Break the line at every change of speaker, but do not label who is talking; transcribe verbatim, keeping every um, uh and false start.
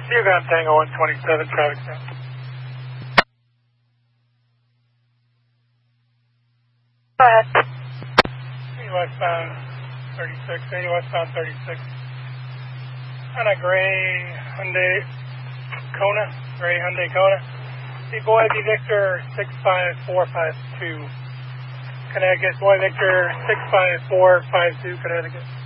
You got Tango one twenty-seven, traffic stop.
Go ahead.
eighty westbound thirty-six, eighty westbound thirty-six. On a gray Hyundai Kona, gray Hyundai Kona. The boy be Victor six five four five two. Connecticut, boy Victor six five four five two, Connecticut.